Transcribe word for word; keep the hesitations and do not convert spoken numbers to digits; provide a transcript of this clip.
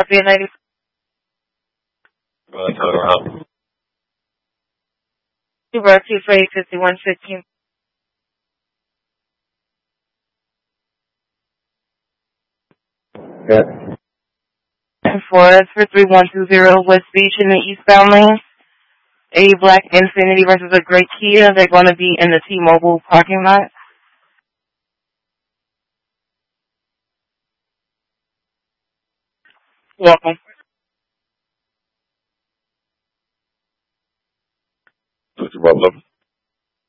ninety. Go ahead, total help. Subaru two forty fifty-one fifteen. Good. And Flores for three one two zero West Beach in the eastbound lane. A black Infiniti versus a gray Kia. They're going to be in the T-Mobile parking lot. Welcome.